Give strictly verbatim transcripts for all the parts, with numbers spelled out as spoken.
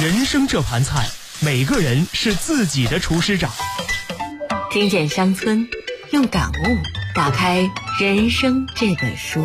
人生这盘菜，每个人是自己的厨师长。 听见乡村，用感悟打开人生这本书。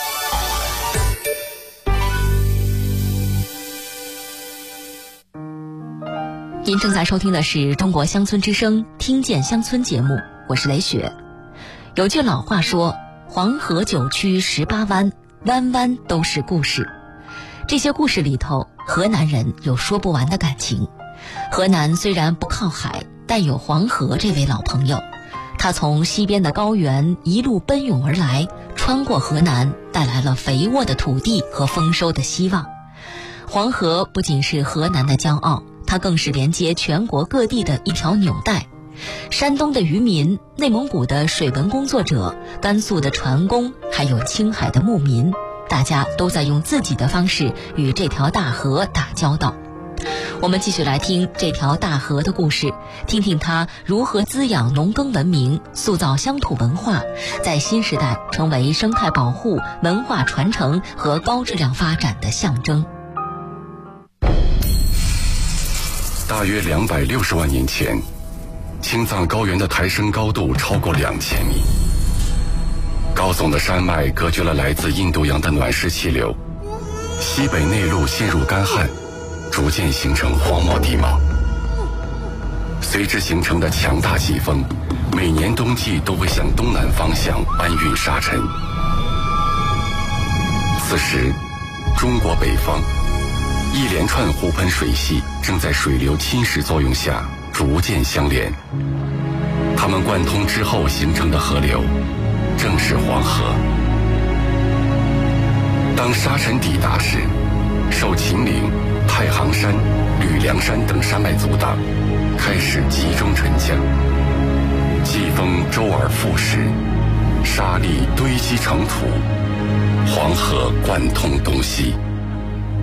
您正在收听的是中国乡村之声听见乡村节目，我是雷雪。有句老话说，黄河九曲十八弯，弯弯都是故事。这些故事里头，河南人有说不完的感情。河南虽然不靠海，但有黄河这位老朋友。他从西边的高原一路奔涌而来，穿过河南，带来了肥沃的土地和丰收的希望。黄河不仅是河南的骄傲，它更是连接全国各地的一条纽带。山东的渔民、内蒙古的水文工作者、甘肃的船工，还有青海的牧民，大家都在用自己的方式与这条大河打交道。我们继续来听这条大河的故事，听听它如何滋养农耕文明，塑造乡土文化，在新时代成为生态保护、文化传承和高质量发展的象征。 大约两百六十万年前，青藏高原的抬升高度超过两千米，高耸的山脉隔绝了来自印度洋的暖湿气流，西北内陆陷入干旱，逐渐形成荒漠地貌。随之形成的强大季风，每年冬季都会向东南方向搬运沙尘。此时，中国北方一连串湖喷水系正在水流侵蚀作用下逐渐相连，它们贯通之后形成的河流正是黄河。当沙尘抵达时，受秦岭、太行山、吕梁山等山脉阻挡，开始集中沉降，季风周而复始，沙砾堆积成土，黄河贯通东西。